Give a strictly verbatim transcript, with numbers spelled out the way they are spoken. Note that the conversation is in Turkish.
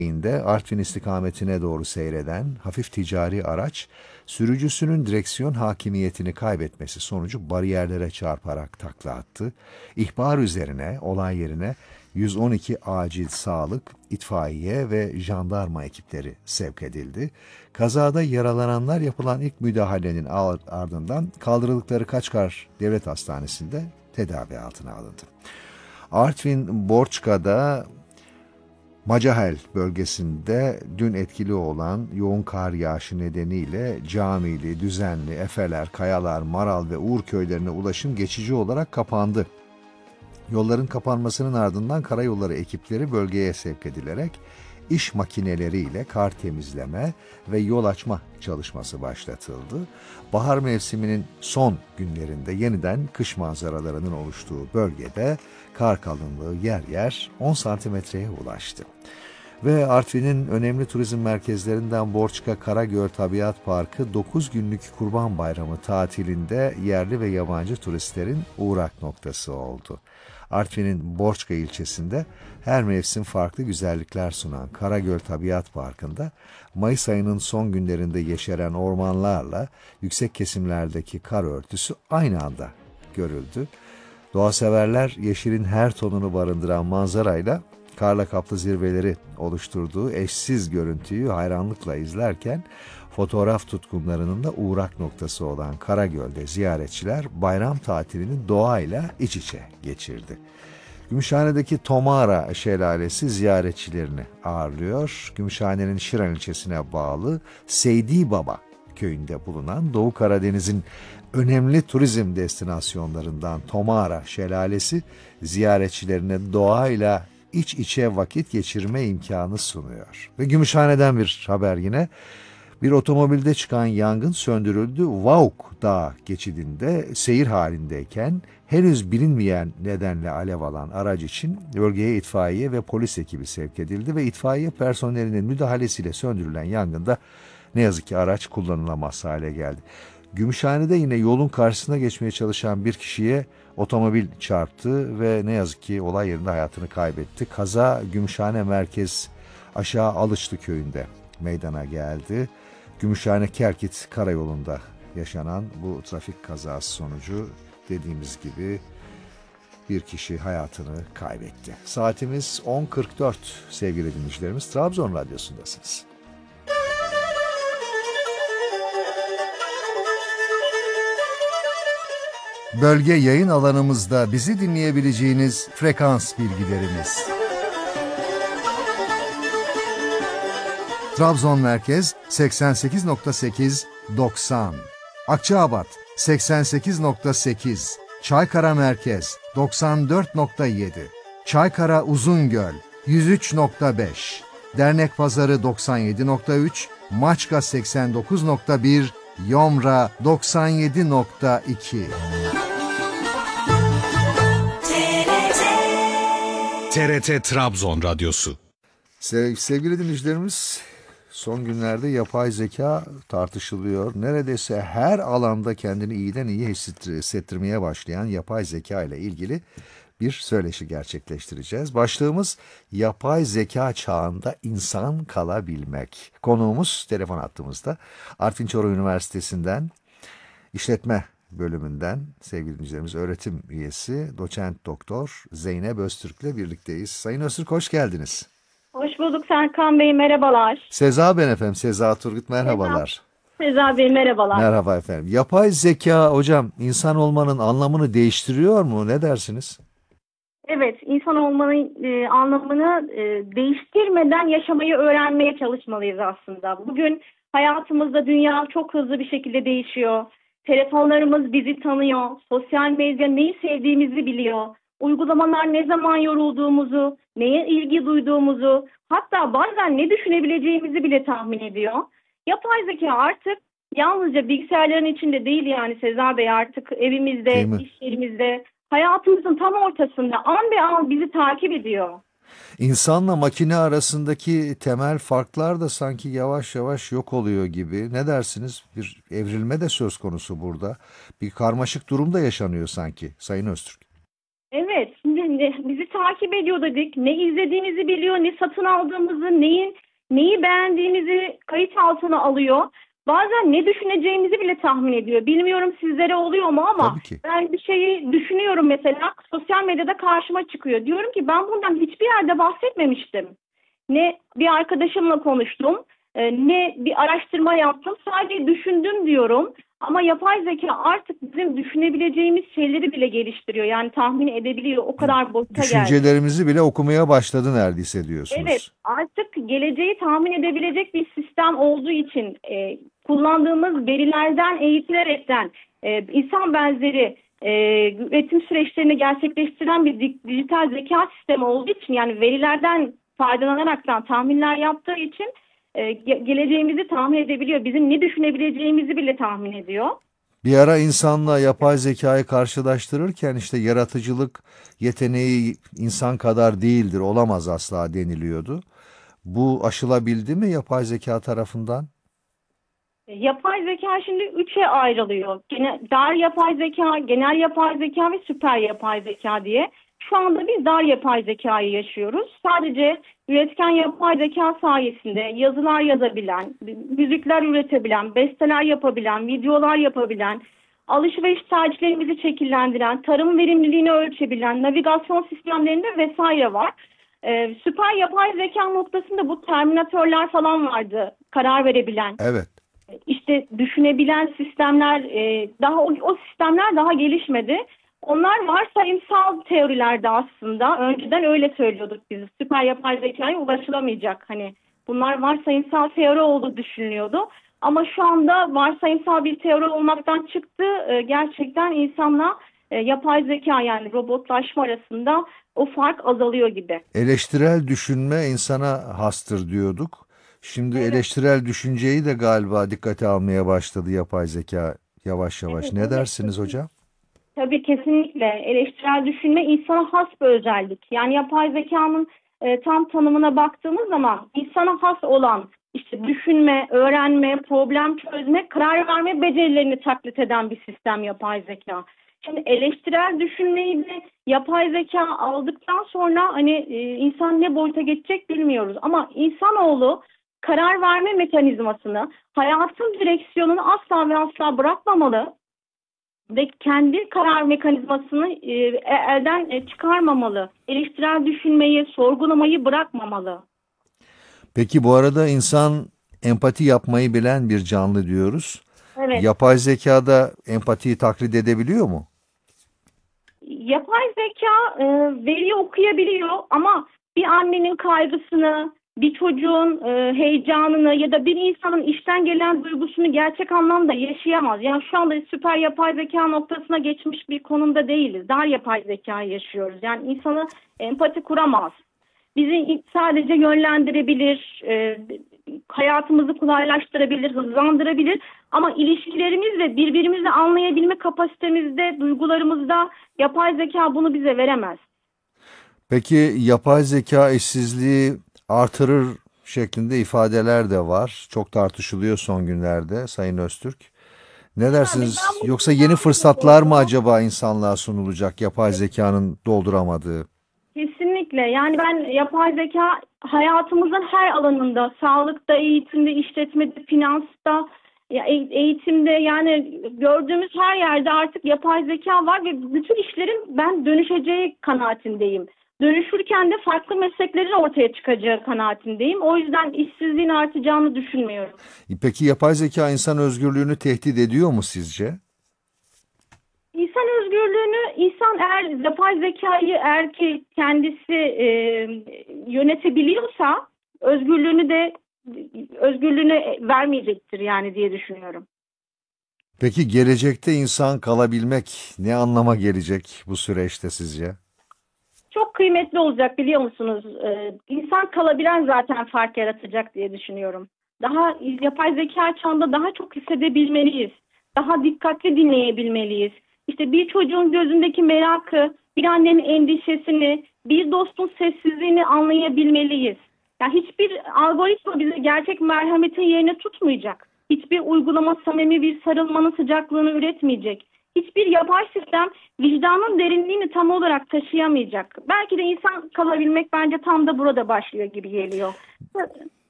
de Artvin istikametine doğru seyreden hafif ticari araç, sürücüsünün direksiyon hakimiyetini kaybetmesi sonucu bariyerlere çarparak takla attı. İhbar üzerine olay yerine yüz on iki acil sağlık, itfaiye ve jandarma ekipleri sevk edildi. Kazada yaralananlar yapılan ilk müdahalenin ardından kaldırıldıkları Kaçkar Devlet Hastanesi'nde tedavi altına alındı. Artvin Borçka'da Macahel bölgesinde dün etkili olan yoğun kar yağışı nedeniyle Camili, Düzenli, Efeler, Kayalar, Maral ve Uğur köylerine ulaşım geçici olarak kapandı. Yolların kapanmasının ardından karayolları ekipleri bölgeye sevk edilerek iş makineleriyle kar temizleme ve yol açma çalışması başlatıldı. Bahar mevsiminin son günlerinde yeniden kış manzaralarının oluştuğu bölgede kar kalınlığı yer yer on santimetreye ulaştı. Ve Artvin'in önemli turizm merkezlerinden Borçka Karagöl Tabiat Parkı dokuz günlük Kurban Bayramı tatilinde yerli ve yabancı turistlerin uğrak noktası oldu. Artvin'in Borçka ilçesinde her mevsim farklı güzellikler sunan Karagöl Tabiat Parkı'nda Mayıs ayının son günlerinde yeşeren ormanlarla yüksek kesimlerdeki kar örtüsü aynı anda görüldü. Doğaseverler yeşilin her tonunu barındıran manzarayla karla kaplı zirveleri oluşturduğu eşsiz görüntüyü hayranlıkla izlerken fotoğraf tutkunlarının da uğrak noktası olan Karagöl'de ziyaretçiler bayram tatilini doğayla iç içe geçirdi. Gümüşhane'deki Tomara Şelalesi ziyaretçilerini ağırlıyor. Gümüşhane'nin Şiran ilçesine bağlı Seydi Baba köyünde bulunan Doğu Karadeniz'in önemli turizm destinasyonlarından Tomara Şelalesi ziyaretçilerine doğayla iç içe vakit geçirme imkanı sunuyor. Ve Gümüşhane'den bir haber yine. Bir otomobilde çıkan yangın söndürüldü. Vauk Dağı geçidinde seyir halindeyken henüz bilinmeyen nedenle alev alan araç için bölgeye itfaiye ve polis ekibi sevk edildi ve itfaiye personelinin müdahalesiyle söndürülen yangında ne yazık ki araç kullanılamaz hale geldi. Gümüşhane'de yine yolun karşısına geçmeye çalışan bir kişiye otomobil çarptı ve ne yazık ki olay yerinde hayatını kaybetti. Kaza Gümüşhane Merkez Aşağı Alıçlı köyünde meydana geldi. Gümüşhane-Kerkit karayolunda yaşanan bu trafik kazası sonucu dediğimiz gibi bir kişi hayatını kaybetti. Saatimiz on kırk dört sevgili dinleyicilerimiz. Trabzon Radyosu'ndasınız. Bölge yayın alanımızda bizi dinleyebileceğiniz frekans bilgilerimiz. Trabzon Merkez seksen sekiz nokta sekiz doksan, Akçaabat seksen sekiz nokta sekiz, Çaykara Merkez doksan dört nokta yedi, Çaykara Uzungöl yüz üç nokta beş, Dernekpazarı doksan yedi nokta üç, Maçka seksen dokuz nokta bir, Yomra doksan yedi nokta iki. T R T Trabzon Radyosu. Sev, sevgili dinleyicilerimiz, son günlerde yapay zeka tartışılıyor. Neredeyse her alanda kendini iyiden iyi hissettirmeye başlayan yapay zeka ile ilgili bir söyleşi gerçekleştireceğiz. Başlığımız yapay zeka çağında insan kalabilmek. Konuğumuz telefon hattımızda. Artvin Çoruh Üniversitesi'nden işletme bölümünden sevgili dinleyicilerimiz öğretim üyesi doçent doktor Zeynep Öztürk ile birlikteyiz. Sayın Öztürk hoş geldiniz. Hoş bulduk Serkan Bey, merhabalar. Seza ben efendim, Seza Turgut merhabalar. Seza, Seza Bey merhabalar. Merhaba efendim. Yapay zeka hocam insan olmanın anlamını değiştiriyor mu? Ne dersiniz? Evet, insan olmanın e, anlamını e, değiştirmeden yaşamayı öğrenmeye çalışmalıyız aslında. Bugün hayatımızda dünya çok hızlı bir şekilde değişiyor. Telefonlarımız bizi tanıyor. Sosyal medya neyi sevdiğimizi biliyor. Uygulamalar ne zaman yorulduğumuzu, neye ilgi duyduğumuzu, hatta bazen ne düşünebileceğimizi bile tahmin ediyor. Yapay zeka artık yalnızca bilgisayarların içinde değil yani Seza Bey, artık evimizde, iş yerimizde, hayatımızın tam ortasında an be an bizi takip ediyor. İnsanla makine arasındaki temel farklar da sanki yavaş yavaş yok oluyor gibi. Ne dersiniz? Bir evrilme de söz konusu burada. Bir karmaşık durum da yaşanıyor sanki Sayın Öztürk. Evet, şimdi bizi takip ediyor dedik. Ne izlediğimizi biliyor, ne satın aldığımızı, neyin neyi beğendiğimizi kayıt altına alıyor. Bazen ne düşüneceğimizi bile tahmin ediyor. Bilmiyorum sizlere oluyor mu ama Tabii ki. ben bir şeyi düşünüyorum mesela sosyal medyada karşıma çıkıyor. Diyorum ki ben bundan hiçbir yerde bahsetmemiştim. Ne bir arkadaşımla konuştum, e, ne bir araştırma yaptım. Sadece düşündüm diyorum. Ama yapay zeka artık bizim düşünebileceğimiz şeyleri bile geliştiriyor. Yani tahmin edebiliyor. O kadar boyuta geldi. Düşüncelerimizi bile okumaya başladı neredeyse diyorsunuz. Evet, artık geleceği tahmin edebilecek bir sistem olduğu için e, kullandığımız verilerden eğitilerekten e, insan benzeri e, üretim süreçlerini gerçekleştiren bir di- dijital zeka sistemi olduğu için, yani verilerden faydalanaraktan tahminler yaptığı için e, ge- geleceğimizi tahmin edebiliyor. Bizim ne düşünebileceğimizi bile tahmin ediyor. Bir ara insanla yapay zekayı karşılaştırırken işte yaratıcılık yeteneği insan kadar değildir, olamaz asla deniliyordu. Bu aşılabildi mi yapay zeka tarafından? Yapay zeka şimdi üçe ayrılıyor. Gene, dar yapay zeka, genel yapay zeka ve süper yapay zeka diye. Şu anda biz dar yapay zekayı yaşıyoruz. Sadece üretken yapay zeka sayesinde yazılar yazabilen, müzikler üretebilen, besteler yapabilen, videolar yapabilen, alışveriş tercihlerimizi şekillendiren, tarım verimliliğini ölçebilen, navigasyon sistemlerinde vesaire var. Ee, süper yapay zeka noktasında bu terminatörler falan vardı, karar verebilen. Evet. İşte düşünebilen sistemler, e, daha o, o sistemler daha gelişmedi. Onlar varsayımsal teorilerde aslında. Önceden öyle söylüyorduk biz. Süper yapay zekaya ulaşılamayacak. Hani bunlar varsayımsal teori olduğu düşünülüyordu. Ama şu anda varsayımsal bir teori olmaktan çıktı. E, gerçekten insanla e, yapay zeka, yani robotlaşma arasında o fark azalıyor gibi. Eleştirel düşünme insana hastır diyorduk. Şimdi Evet. eleştirel düşünceyi de galiba dikkate almaya başladı yapay zeka yavaş yavaş. Evet, Ne evet. dersiniz hocam? Tabii kesinlikle. Eleştirel düşünme insana has bir özellik. Yani yapay zekanın e, tam tanımına baktığımız zaman insana has olan işte düşünme, öğrenme, problem çözme, karar verme becerilerini taklit eden bir sistem yapay zeka. Şimdi eleştirel düşünmeyi de yapay zeka aldıktan sonra hani e, insan ne boyuta geçecek bilmiyoruz. Ama insanoğlu karar verme mekanizmasını, hayatın direksiyonunu asla ve asla bırakmamalı ve kendi karar mekanizmasını e, elden e, çıkarmamalı. Eleştirel düşünmeyi, sorgulamayı bırakmamalı. Peki bu arada insan empati yapmayı bilen bir canlı diyoruz. Evet. Yapay zekada empatiyi taklit edebiliyor mu? Yapay zeka e, veriyi okuyabiliyor ama bir annenin kaygısını, bir çocuğun e, heyecanını ya da bir insanın işten gelen duygusunu gerçek anlamda yaşayamaz. Yani şu anda süper yapay zeka noktasına geçmiş bir konumda değiliz. Dar yapay zekayı yaşıyoruz. Yani insanı empati kuramaz. Bizi sadece yönlendirebilir, e, hayatımızı kolaylaştırabilir, hızlandırabilir. Ama ilişkilerimiz ve birbirimizi anlayabilme kapasitemizde, duygularımızda yapay zeka bunu bize veremez. Peki yapay zeka işsizliği artırır şeklinde ifadeler de var. Çok tartışılıyor son günlerde Sayın Öztürk. Ne dersiniz? ben bunu Yoksa yeni fırsatlar mı acaba insanlığa sunulacak yapay zekanın dolduramadığı? Kesinlikle. Yani ben yapay zeka hayatımızın her alanında, sağlıkta, eğitimde, işletmede, finansta, ya e- eğitimde, yani gördüğümüz her yerde artık yapay zeka var ve bütün işlerin ben dönüşeceği kanaatindeyim. Dönüşürken de farklı mesleklerin ortaya çıkacağı kanaatindeyim. O yüzden işsizliğin artacağını düşünmüyorum. Peki yapay zeka insan özgürlüğünü tehdit ediyor mu sizce? İnsan özgürlüğünü, insan eğer yapay zekayı eğer ki kendisi e, yönetebiliyorsa özgürlüğünü de özgürlüğünü vermeyecektir yani diye düşünüyorum. Peki gelecekte insan kalabilmek ne anlama gelecek bu süreçte sizce? Çok kıymetli olacak, biliyor musunuz? Ee, insan kalabilen zaten fark yaratacak diye düşünüyorum. Daha yapay zeka çağında daha çok hissedebilmeliyiz. Daha dikkatli dinleyebilmeliyiz. İşte bir çocuğun gözündeki merakı, bir annenin endişesini, bir dostun sessizliğini anlayabilmeliyiz. Yani hiçbir algoritma bize gerçek merhametin yerini tutmayacak. Hiçbir uygulama samimi bir sarılmanın sıcaklığını üretmeyecek. hiçbir yapay sistem vicdanın derinliğini tam olarak taşıyamayacak. Belki de insan kalabilmek bence tam da burada başlıyor gibi geliyor.